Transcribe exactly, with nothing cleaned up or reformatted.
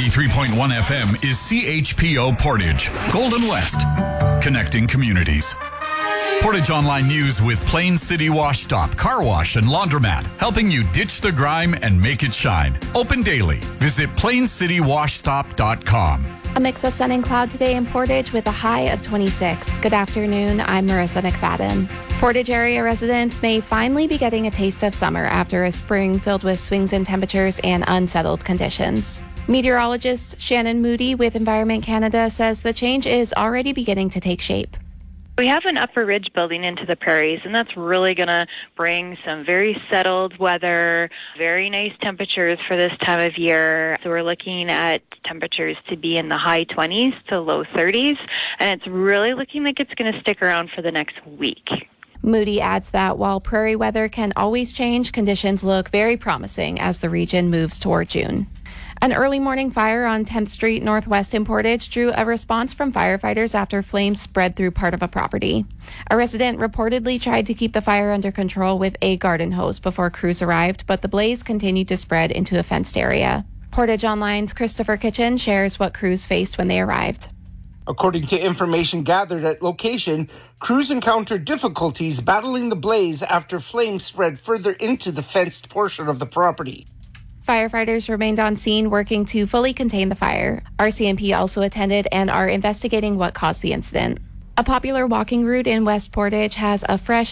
ninety-three point one F M is C H P O Portage, Golden West, connecting communities. Portage Online News with Plain City Wash Stop, Car Wash and Laundromat, helping you ditch the grime and make it shine. Open daily. Visit plain city wash stop dot com. A mix of sun and cloud today in Portage with a high of twenty-six. Good afternoon, I'm Marissa McFadden. Portage area residents may finally be getting a taste of summer after a spring filled with swings in temperatures and unsettled conditions. Meteorologist Shannon Moody with Environment Canada says the change is already beginning to take shape. We have an upper ridge building into the prairies, and that's really going to bring some very settled weather, very nice temperatures for this time of year. So we're looking at temperatures to be in the high twenties to low thirties, and it's really looking like it's going to stick around for the next week. Moody adds that while prairie weather can always change, conditions look very promising as the region moves toward June. An early morning fire on tenth Street Northwest in Portage drew a response from firefighters after flames spread through part of a property. A resident reportedly tried to keep the fire under control with a garden hose before crews arrived, but the blaze continued to spread into a fenced area. Portage Online's Christopher Kitchen shares what crews faced when they arrived. According to information gathered at location, crews encountered difficulties battling the blaze after flames spread further into the fenced portion of the property. Firefighters remained on scene working to fully contain the fire. R C M P also attended and are investigating what caused the incident. A popular walking route in West Portage has a fresh